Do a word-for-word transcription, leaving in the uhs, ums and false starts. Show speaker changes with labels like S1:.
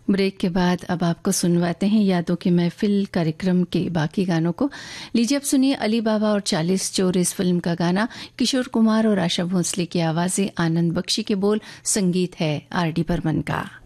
S1: Break के बाद अब आपको सुनवाते हैं यादों की महफिल कार्यक्रम के बाकी गानों को। लीजिए अब सुनिए अली बाबा और चालीस चोर इस फिल्म का गाना। किशोर कुमार और आशा भोसले की आवाज़ें, आनंद बख्शी के बोल, संगीत है आर डी बर्मन का।